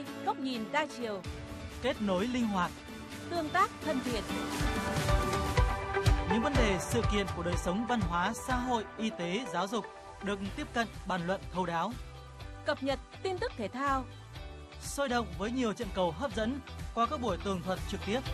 VOV2, góc nhìn đa chiều. Kết nối linh hoạt. Tương tác thân thiện. Những vấn đề sự kiện của đời sống văn hóa, xã hội, y tế, giáo dục được tiếp cận bàn luận thấu đáo. Cập nhật tin tức thể thao. Sôi động với nhiều trận cầu hấp dẫn qua các buổi tường thuật trực tiếp.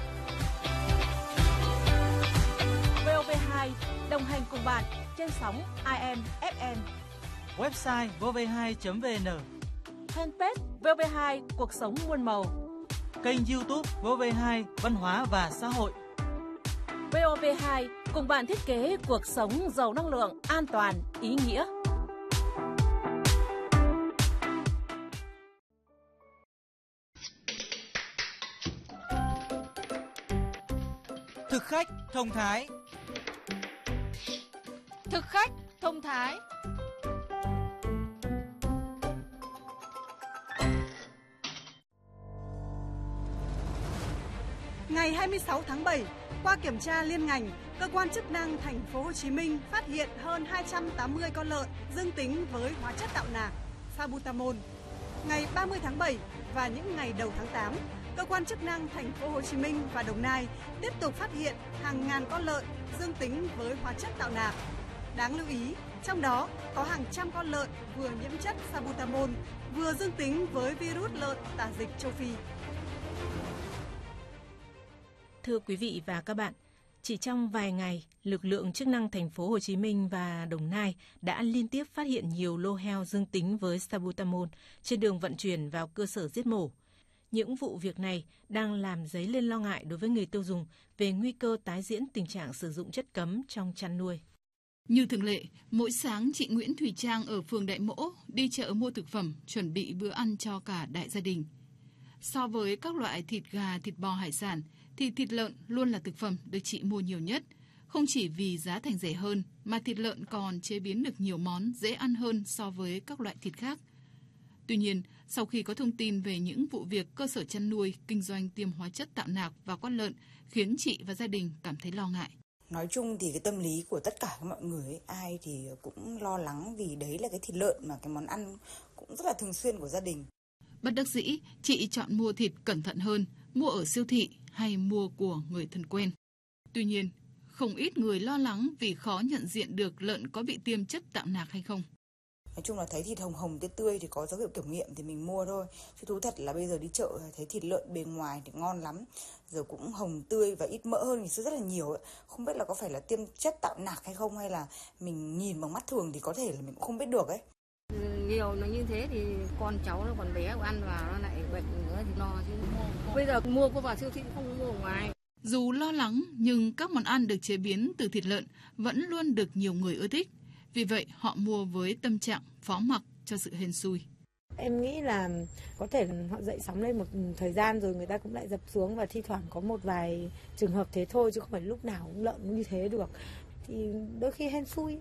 VOV2 đồng hành cùng bạn trên sóng AM, FM. Website vov2.vn. Fanpage VOV2 cuộc sống muôn màu. Kênh YouTube VOV2 văn hóa và xã hội. VOV2 cùng bạn thiết kế cuộc sống giàu năng lượng, an toàn, ý nghĩa. Thực khách thông thái. Thực khách thông thái. Ngày 26 tháng 7, qua kiểm tra liên ngành, cơ quan chức năng thành phố Hồ Chí Minh phát hiện hơn 280 con lợn dương tính với hóa chất tạo nạc Salbutamol. Ngày 30 tháng 7 và những ngày đầu tháng 8, cơ quan chức năng thành phố Hồ Chí Minh và Đồng Nai tiếp tục phát hiện hàng ngàn con lợn dương tính với hóa chất tạo nạc. Đáng lưu ý, trong đó có hàng trăm con lợn vừa nhiễm chất Salbutamol, vừa dương tính với virus lợn tả dịch châu Phi. Thưa quý vị và các bạn, chỉ trong vài ngày, lực lượng chức năng thành phố Hồ Chí Minh và Đồng Nai đã liên tiếp phát hiện nhiều lô heo dương tính với Salbutamol trên đường vận chuyển vào cơ sở giết mổ. Những vụ việc này đang làm dấy lên lo ngại đối với người tiêu dùng về nguy cơ tái diễn tình trạng sử dụng chất cấm trong chăn nuôi. Như thường lệ, mỗi sáng chị Nguyễn Thùy Trang ở phường Đại Mỗ đi chợ mua thực phẩm, chuẩn bị bữa ăn cho cả đại gia đình. So với các loại thịt gà, thịt bò, hải sản, thì thịt lợn luôn là thực phẩm được chị mua nhiều nhất. Không chỉ vì giá thành rẻ hơn, mà thịt lợn còn chế biến được nhiều món dễ ăn hơn so với các loại thịt khác. Tuy nhiên, sau khi có thông tin về những vụ việc cơ sở chăn nuôi, kinh doanh tiêm hóa chất tạo nạc vào con lợn, khiến chị và gia đình cảm thấy lo ngại. Nói chung thì cái tâm lý của tất cả mọi người ấy, ai thì cũng lo lắng vì đấy là cái thịt lợn mà cái món ăn cũng rất là thường xuyên của gia đình. Bất đắc dĩ, chị chọn mua thịt cẩn thận hơn, mua ở siêu thị hay mua của người thân quen. Tuy nhiên, không ít người lo lắng vì khó nhận diện được lợn có bị tiêm chất tạo nạc hay không. Nói chung là thấy thịt hồng hồng tươi tươi thì có dấu hiệu kiểm nghiệm thì mình mua thôi. Chứ thú thật là bây giờ đi chợ thấy thịt lợn bề ngoài thì ngon lắm, giờ cũng hồng tươi và ít mỡ hơn ngày xưa rất là nhiều ấy. Không biết là có phải là tiêm chất tạo nạc hay không, hay là mình nhìn bằng mắt thường thì có thể là mình cũng không biết được ấy. Nhiều nó như thế thì con cháu nó còn bé, ăn vào nó lại bệnh nữa thì lo chứ. Bây giờ mua có vào siêu thị không mua ở ngoài. Dù lo lắng nhưng các món ăn được chế biến từ thịt lợn vẫn luôn được nhiều người ưa thích. Vì vậy họ mua với tâm trạng phó mặc cho sự hên xui. Em nghĩ là có thể họ dậy sóng lên một thời gian rồi người ta cũng lại dập xuống, và thi thoảng có một vài trường hợp thế thôi, chứ không phải lúc nào cũng lợn cũng như thế được. Thì đôi khi hên xui.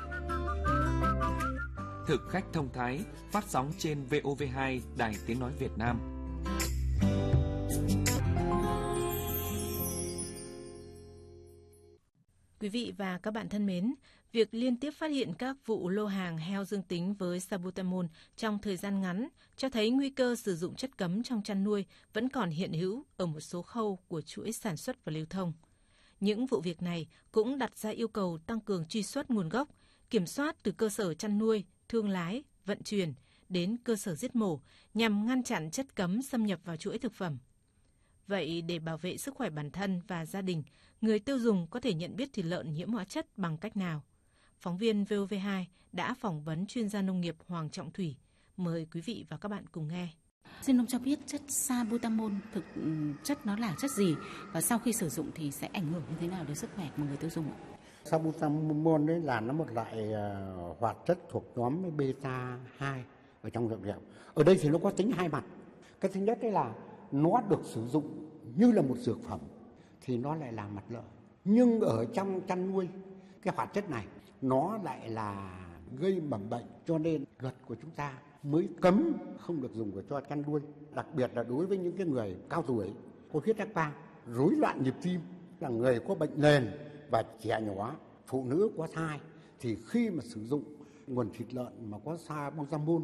Thực khách thông thái phát sóng trên VOV2 Đài Tiếng Nói Việt Nam. Quý vị và các bạn thân mến, việc liên tiếp phát hiện các vụ lô hàng heo dương tính với Salbutamol trong thời gian ngắn cho thấy nguy cơ sử dụng chất cấm trong chăn nuôi vẫn còn hiện hữu ở một số khâu của chuỗi sản xuất và lưu thông. Những vụ việc này cũng đặt ra yêu cầu tăng cường truy xuất nguồn gốc, kiểm soát từ cơ sở chăn nuôi, thương lái, vận chuyển đến cơ sở giết mổ nhằm ngăn chặn chất cấm xâm nhập vào chuỗi thực phẩm. Vậy để bảo vệ sức khỏe bản thân và gia đình, người tiêu dùng có thể nhận biết thịt lợn nhiễm hóa chất bằng cách nào? Phóng viên VOV2 đã phỏng vấn chuyên gia nông nghiệp Hoàng Trọng Thủy. Mời quý vị và các bạn cùng nghe. Xin ông cho biết chất Salbutamol thực chất nó là chất gì và sau khi sử dụng thì sẽ ảnh hưởng như thế nào đến sức khỏe của người tiêu dùng ạ? Salbutamol đấy là nó một loại hoạt chất thuộc nhóm beta 2 ở trong dược liệu. Ở đây thì nó có tính hai mặt. Cái thứ nhất đấy là nó được sử dụng như là một dược phẩm thì nó lại là mặt lợi. Nhưng ở trong chăn nuôi, cái hoạt chất này nó lại là gây mầm bệnh, cho nên luật của chúng ta mới cấm không được dùng cho chăn nuôi. Đặc biệt là đối với những cái người cao tuổi, có huyết áp cao, rối loạn nhịp tim, là người có bệnh nền và trẻ nhỏ, phụ nữ có thai, thì khi mà sử dụng nguồn thịt lợn mà có Salbutamol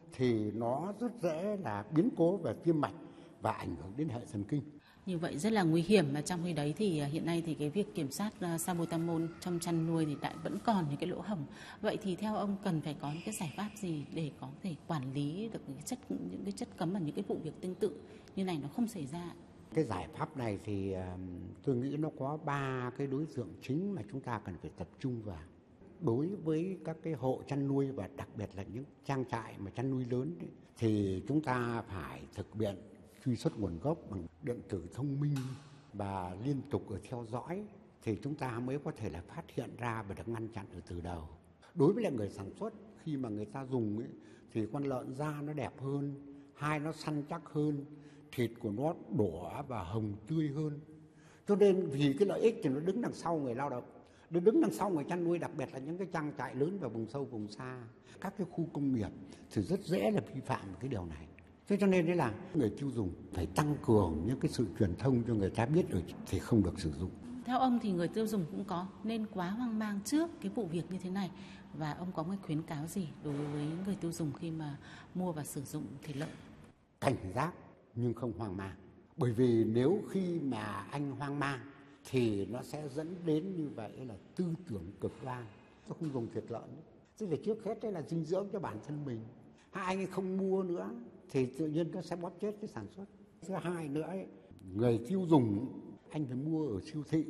thì nó rất dễ là biến cố về tim mạch và ảnh hưởng đến hệ thần kinh. Như vậy rất là nguy hiểm, mà trong khi đấy thì hiện nay thì cái việc kiểm soát salbutamol trong chăn nuôi thì vẫn còn những cái lỗ hổng. Vậy thì theo ông cần phải có những cái giải pháp gì để có thể quản lý được những cái chất cấm và những cái vụ việc tương tự như này nó không xảy ra? Cái giải pháp này thì tôi nghĩ nó có 3 cái đối tượng chính mà chúng ta cần phải tập trung vào. Đối với các cái hộ chăn nuôi và đặc biệt là những trang trại mà chăn nuôi lớn ấy, thì chúng ta phải thực hiện truy xuất nguồn gốc bằng điện tử thông minh và liên tục ở theo dõi thì chúng ta mới có thể là phát hiện ra và được ngăn chặn ở từ đầu. Đối với lại người sản xuất, khi mà người ta dùng ấy, thì con lợn da nó đẹp hơn, nó săn chắc hơn, thịt của nó đỏ và hồng tươi hơn. Cho nên vì cái lợi ích thì nó đứng đằng sau người lao động, nó đứng đằng sau người chăn nuôi, đặc biệt là những cái trang trại lớn và vùng sâu vùng xa, các cái khu công nghiệp thì rất dễ là vi phạm cái điều này. Thế cho nên đấy là người tiêu dùng phải tăng cường những cái sự truyền thông cho người ta biết rồi thì không được sử dụng. Theo ông thì người tiêu dùng cũng có nên quá hoang mang trước cái vụ việc như thế này, và ông có một khuyến cáo gì đối với người tiêu dùng khi mà mua và sử dụng thịt lợn? Cảnh giác nhưng không hoang mang. Bởi vì nếu khi mà anh hoang mang thì nó sẽ dẫn đến như vậy là tư tưởng cực đoan. Tôi không dùng thịt lợn. Tức là trước hết đấy là dinh dưỡng cho bản thân mình. Anh ấy không mua nữa thì tự nhiên nó sẽ bóp chết cái sản xuất. Thứ hai nữa ấy, người tiêu dùng anh phải mua ở siêu thị.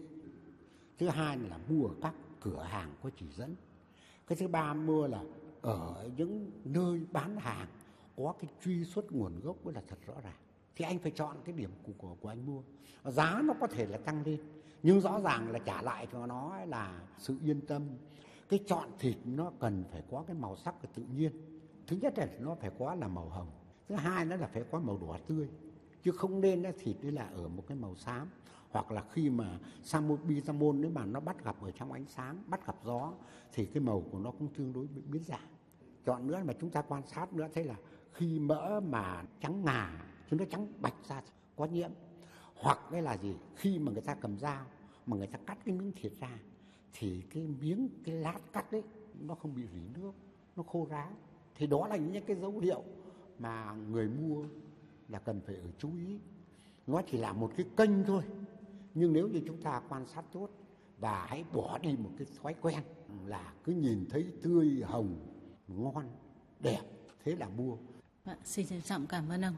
Thứ hai là mua ở các cửa hàng có chỉ dẫn. Cái thứ ba mua là ở những nơi bán hàng có cái truy xuất nguồn gốc là thật rõ ràng. Thì anh phải chọn cái điểm của anh mua. Giá nó có thể là tăng lên, nhưng rõ ràng là trả lại cho nó là sự yên tâm. Cái chọn thịt nó cần phải có cái màu sắc tự nhiên. Thứ nhất là nó phải có là màu hồng. Thứ hai nữa là phải có màu đỏ tươi. Chứ không nên thịt đấy là ở một cái màu xám. Hoặc là khi mà salbutamol nếu mà nó bắt gặp ở trong ánh sáng, bắt gặp gió thì cái màu của nó cũng tương đối biến dạng. Chọn nữa mà chúng ta quan sát nữa thấy là khi mỡ mà trắng ngà chứ nó trắng bạch ra có nhiễm. Hoặc cái là gì? Khi mà người ta cầm dao mà người ta cắt cái miếng thịt ra thì cái lát cắt đấy nó không bị rỉ nước, nó khô ráo. Thì đó là những cái dấu hiệu mà người mua là cần phải ở chú ý. Nó chỉ là một cái kênh thôi, nhưng nếu như chúng ta quan sát tốt và hãy bỏ đi một cái thói quen là cứ nhìn thấy tươi, hồng, ngon, đẹp, thế là mua. Xin trân trọng cảm ơn ông.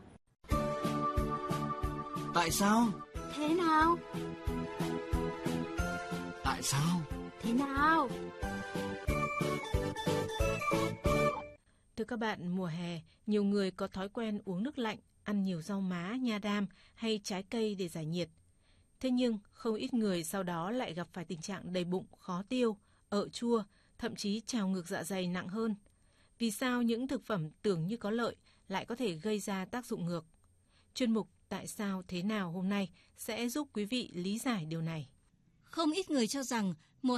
Tại sao? Thế nào? Tại sao? Thế nào? Thưa các bạn, mùa hè, nhiều người có thói quen uống nước lạnh, ăn nhiều rau má, nha đam hay trái cây để giải nhiệt. Thế nhưng, không ít người sau đó lại gặp phải tình trạng đầy bụng, khó tiêu, ợ chua, thậm chí trào ngược dạ dày nặng hơn. Vì sao những thực phẩm tưởng như có lợi lại có thể gây ra tác dụng ngược? Chuyên mục Tại sao thế nào hôm nay sẽ giúp quý vị lý giải điều này. Không ít người cho rằng